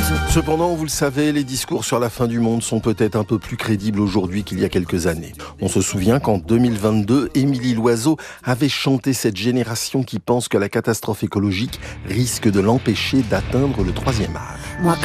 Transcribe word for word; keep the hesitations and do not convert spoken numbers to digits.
Cependant, vous le savez, les discours sur la fin du monde sont peut-être un peu plus crédibles aujourd'hui qu'il y a quelques années. On se souvient qu'en deux mille vingt-deux, Émilie Loiseau avait chanté cette génération qui pense que la catastrophe écologique risque de l'empêcher d'atteindre le troisième âge. Moi,